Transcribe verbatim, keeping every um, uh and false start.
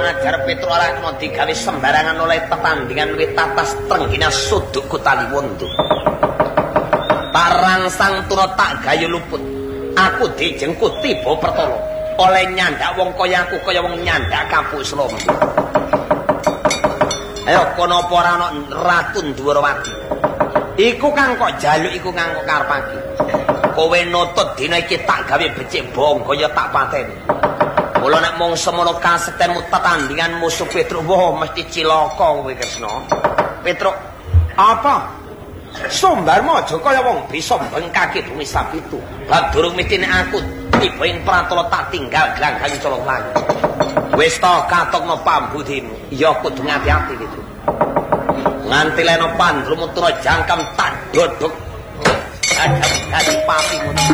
ajar Petro ora kena digawe sembarangan oleh tetandingan wit tatas trenggina suduk Kutaliwondo. Parangsang tuna tak gayo luput. Aku dijengkut tiba pertolo oleh nyandak wong kaya aku kaya wong nyandak kapuk Slombo. Ayo kono apa ora ana Ratu Ndwarawati. Iku kang kok jaluk iku kang kok karepake. Kowe nutut dina iki tak gawe becik bonggo ya tak pateni. Mula nek mung semono kasektenmu tetandingan musuh Petruk, wah mesti cilaka kowe Kresna. Petruk, apa? Sumbarmu aja kaya wong bisa bengkake bumi sapitu. Bab durung mesti nek aku tiba ing pratala tak tinggal glanggang colong langit. Wis ta katokno pambudimu, ya kudu ngati-ati Petruk. Nganti leno pandrumu tura jangkam tak dodok. Ajab dadi patimu.